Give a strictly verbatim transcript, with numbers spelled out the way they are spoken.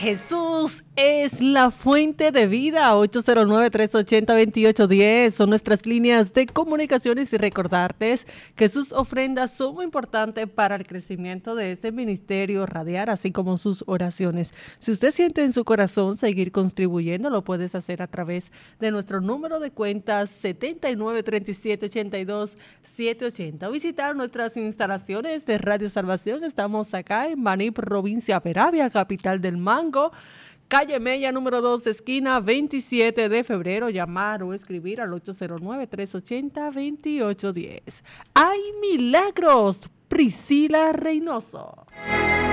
Jesús es la fuente de vida. ocho cero nueve, tres ocho cero, dos ocho uno cero son nuestras líneas de comunicaciones y recordarles que sus ofrendas son muy importantes para el crecimiento de este ministerio radial, así como sus oraciones. Si usted siente en su corazón seguir contribuyendo, lo puedes hacer a través de nuestro número de cuentas setenta y nueve, treinta y siete, ochenta y dos, setecientos ochenta. Visitar nuestras instalaciones de Radio Salvación. Estamos acá en Baní, provincia Peravia, capital del Mango. Calle Mella, número dos, esquina veintisiete de febrero. Llamar o escribir al ocho cero nueve, tres ocho cero, dos ocho uno cero. ¡Hay milagros! Priscila Reynoso.